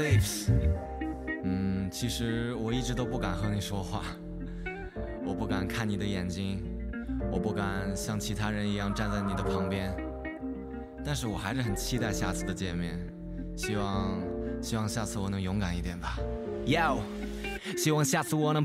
waves。其实我一直都不敢和你说话，我不敢看你的眼睛，我不敢像其他人一样站在你的旁边，但是我还是很期待下次的见面，希望下次我能勇敢一点吧。Yo， 希望下次我能